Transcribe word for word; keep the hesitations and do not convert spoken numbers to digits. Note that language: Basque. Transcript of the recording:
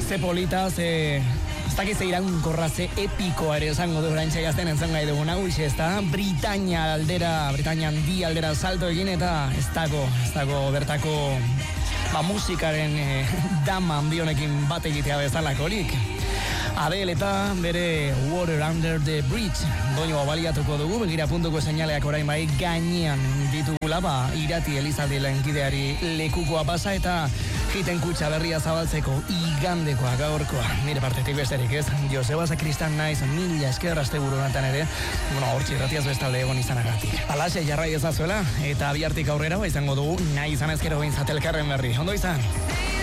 Ze polita, ze... Ez dakiz ze iraunkorra, ze epikoa ere esango du orain txegazten entzan gai dugu nagusi, ez da? Britania aldera, Britania handi aldera salto egin eta ez dago, ez dago bertako ba, musikaren eh, dama handi honekin bat egitea bezalakorik. Adele eta bere Water Under the Bridge doinua baliatuko dugu, begira puntuko seinaleak orain bai gainean ditugula, ba, Irati Elizalde lankideari lekukoa pasa eta jiten kutsa berria zabaltzeko igandekoa gaurkoa. Nire partetik besterik ez, Joseba Sakristan naiz, mila esker asteburu honetan ere, bueno, hortxe irratiaz bestalde egon izanagatik. Alaxe jarrai ezazuela, eta bihartik aurrera izango dugu nahi izan ezkero behintzat elkarren berri. Ondo izan?